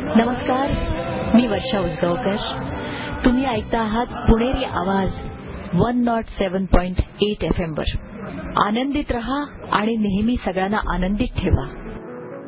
नमस्कार, मी वर्षा उसगावकर. तुम्ही ऐकता आहात पुणेरी आवाज 107.8 FM वर. आनंदित रहा आणि नेहमी सगळ्यांना आनंदित ठेवा.